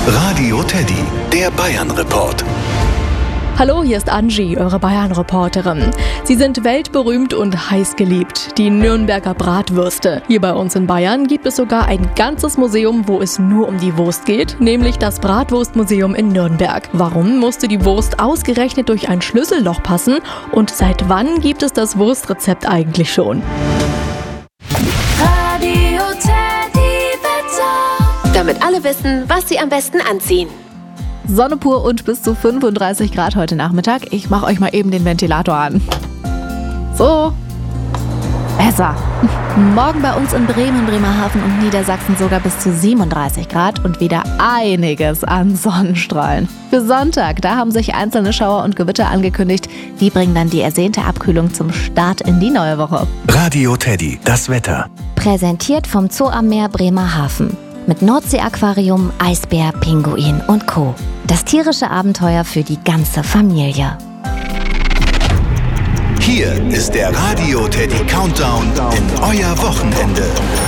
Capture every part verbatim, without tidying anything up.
Radio Teddy, der Bayern-Report. Hallo, hier ist Angie, eure Bayern-Reporterin. Sie sind weltberühmt und heiß geliebt, die Nürnberger Bratwürste. Hier bei uns in Bayern gibt es sogar ein ganzes Museum, wo es nur um die Wurst geht, nämlich das Bratwurstmuseum in Nürnberg. Warum musste die Wurst ausgerechnet durch ein Schlüsselloch passen und seit wann gibt es das Wurstrezept eigentlich schon? Radio Teddy Wetter. Damit alle wissen, was sie am besten anziehen. Sonne pur und bis zu fünfunddreißig Grad heute Nachmittag. Ich mache euch mal eben den Ventilator an. So. Besser. Morgen bei uns in Bremen, Bremerhaven und Niedersachsen sogar bis zu siebenunddreißig Grad und wieder einiges an Sonnenstrahlen. Für Sonntag, da haben sich einzelne Schauer und Gewitter angekündigt. Die bringen dann die ersehnte Abkühlung zum Start in die neue Woche. Radio Teddy, das Wetter. Präsentiert vom Zoo am Meer Bremerhaven. Mit Nordsee-Aquarium, Eisbär, Pinguin und Co. Das tierische Abenteuer für die ganze Familie. Hier ist der Radio Teddy Countdown in euer Wochenende.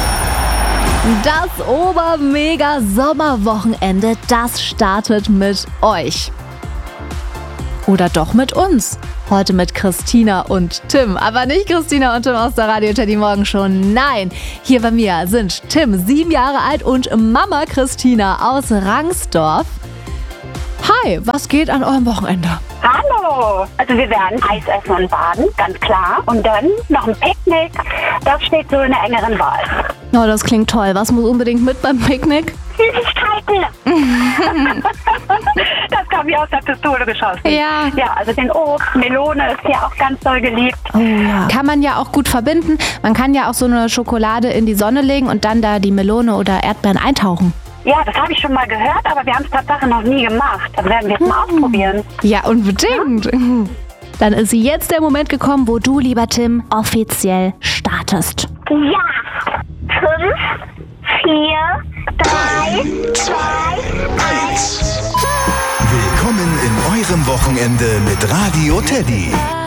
Das Ober-Mega-Sommerwochenende, das startet mit euch. Oder doch mit uns. Heute mit Christina und Tim. Aber nicht Christina und Tim aus der Radio Teddy Morgen schon. Nein, hier bei mir sind Tim, sieben Jahre alt, und Mama Christina aus Rangsdorf. Hi, was geht an eurem Wochenende? Hallo! Also wir werden Eis essen und baden, ganz klar. Und dann noch ein Picknick. Das steht so in der engeren Wahl. Oh, das klingt toll. Was muss unbedingt mit beim Picknick? Süßigkeiten! Das kam wie aus der Pistole geschossen. Ja. Ja, also den Obst, Melone ist hier auch ganz doll geliebt. Oh ja. Kann man ja auch gut verbinden. Man kann ja auch so eine Schokolade in die Sonne legen und dann da die Melone oder Erdbeeren eintauchen. Ja, das habe ich schon mal gehört, aber wir haben es tatsächlich noch nie gemacht. Das werden wir jetzt mal ausprobieren. Ja, unbedingt. Ja. Dann ist jetzt der Moment gekommen, wo du, lieber Tim, offiziell startest. Ja! Fünf, vier, drei, zwei, eins. Willkommen in eurem Wochenende mit Radio Teddy.